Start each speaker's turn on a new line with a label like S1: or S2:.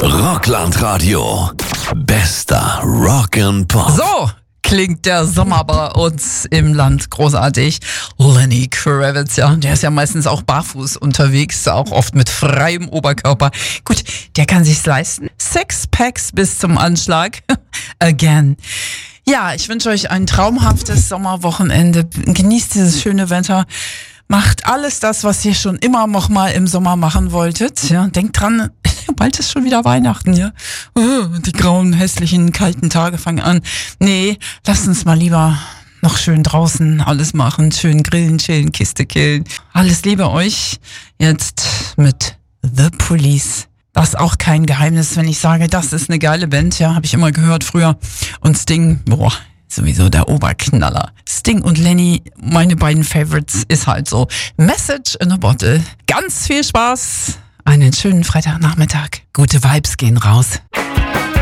S1: Rockland-Radio. Bester Rock'n'Pop.
S2: So klingt der Sommer bei uns im Land großartig. Lenny Kravitz, ja, der ist ja meistens auch barfuß unterwegs, auch oft mit freiem Oberkörper. Gut, der kann sich's leisten. Sixpacks bis zum Anschlag. Again. Ja, ich wünsche euch ein traumhaftes Sommerwochenende. Genießt dieses schöne Wetter. Macht alles das, was ihr schon immer noch mal im Sommer machen wolltet. Ja, denkt dran, bald ist schon wieder Weihnachten, ja. Die grauen, hässlichen, kalten Tage fangen an. Nee, lasst uns mal lieber noch schön draußen alles machen. Schön grillen, chillen, Kiste killen. Alles Liebe euch. Jetzt mit The Police. Das ist auch kein Geheimnis, wenn ich sage, das ist eine geile Band, ja, habe ich immer gehört früher. Und Sting, sowieso der Oberknaller. Sting und Lenny, meine beiden Favorites, ist halt so. Message in a Bottle. Ganz viel Spaß. Einen schönen Freitagnachmittag. Gute Vibes gehen raus.